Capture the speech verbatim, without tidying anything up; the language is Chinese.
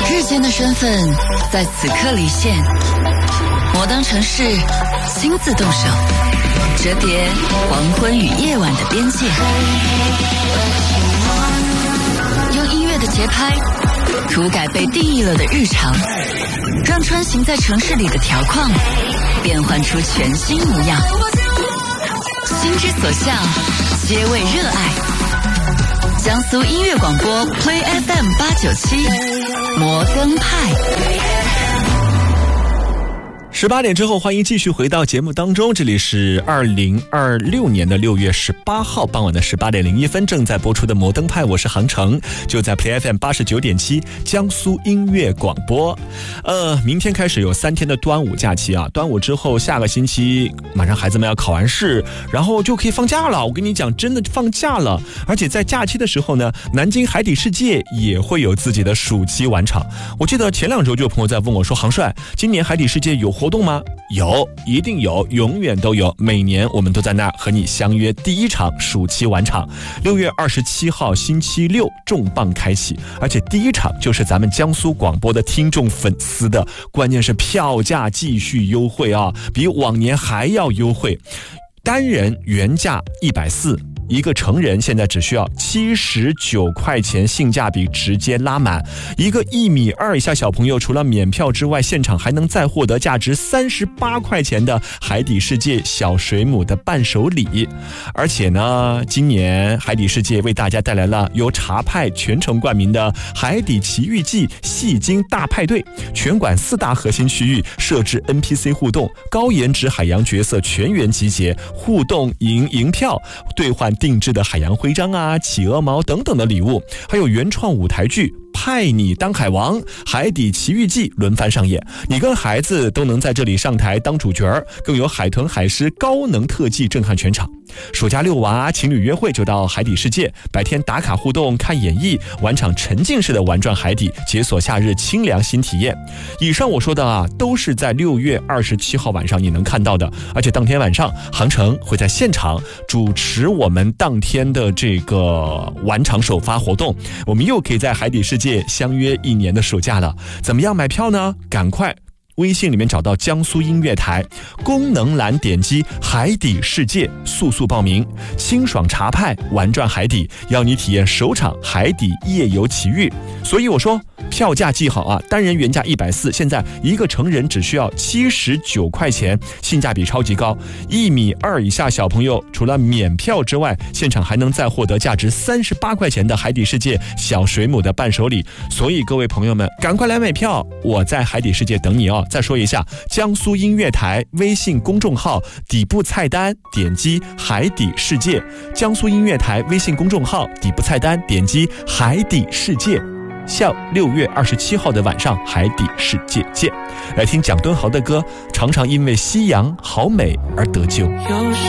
日间的身份在此刻离线，摩登城市亲自动手，折叠黄昏与夜晚的边界，用音乐的节拍涂改被定义了的日常，让穿行在城市里的条框变换出全新模样。心之所向，皆为热爱。江苏音乐广播 Play F M 八九七，摩登派。 十八点之后，欢迎继续回到节目当中。这里是二零二六年的六月十八号傍晚的十八点零一分，正在播出的摩登派，我是航程，就在 Play F M 八十九点七江苏音乐广播。呃，明天开始有三天的端午假期啊，端午之后下个星期马上孩子们要考完试，然后就可以放假了。我跟你讲，真的放假了，而且在假期的时候呢，南京海底世界也会有自己的暑期晚场。我记得前两周就有朋友在问我说，航帅，今年海底世界有活动吗？有，一定有，永远都有。每年我们都在那儿和你相约第一场暑期晚场，六月二十七号星期六重磅开启，而且第一场就是咱们江苏广播的听众粉丝的，关键是票价继续优惠啊，比往年还要优惠。单人原价一百四十，一个成人现在只需要七十九块钱，性价比直接拉满。一个一米二以下小朋友，除了免票之外，现场还能再获得价值三十八块钱的海底世界小水母的伴手礼。而且呢，今年海底世界为大家带来了由茶派全程冠名的海底奇遇记戏精大派对，全馆四大核心区域设置 N P C 互动，高颜值海洋角色全员集结，互动赢赢票，兑换定制的海洋徽章啊、企鹅毛等等的礼物，还有原创舞台剧派你当海王，海底奇遇记轮番上演，你跟孩子都能在这里上台当主角，更有海豚海狮高能特技震撼全场。暑假遛娃情侣约会就到海底世界，白天打卡互动看演绎，晚场沉浸式的玩转海底，解锁夏日清凉新体验。以上我说的啊，都是在六月二十七号晚上你能看到的，而且当天晚上航程会在现场主持我们当天的这个晚场首发活动，我们又可以在海底世界相约一年的暑假了。怎么样买票呢？赶快微信里面找到江苏音乐台，功能栏点击海底世界，速速报名。清爽茶派玩转海底，要你体验首场海底夜游奇遇。所以我说票价记好啊，单人原价一百四十，现在一个成人只需要七十九块钱，性价比超级高。一米二以下小朋友除了免票之外，现场还能再获得价值三十八块钱的海底世界小水母的伴手礼。所以各位朋友们，赶快来买票，我在海底世界等你哦。再说一下，江苏音乐台微信公众号底部菜单点击海底世界，江苏音乐台微信公众号底部菜单点击海底世界。下六月二十七号的晚上，海底世界见。来听蒋敦豪的歌，常常因为夕阳好美而得救。